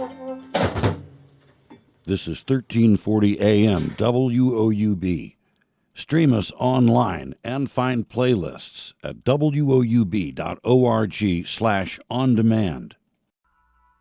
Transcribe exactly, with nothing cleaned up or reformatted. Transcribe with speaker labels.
Speaker 1: This is thirteen forty A M W O U B. Stream us online and find playlists at woub.org slash on demand.